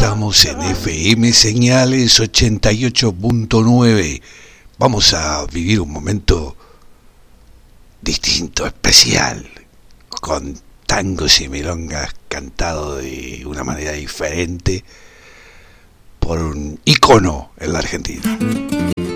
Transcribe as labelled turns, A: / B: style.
A: estamos en FM Señales 88.9. Vamos a vivir un momento distinto, especial, con tangos y milongas cantado de una manera diferente por un ícono en la Argentina.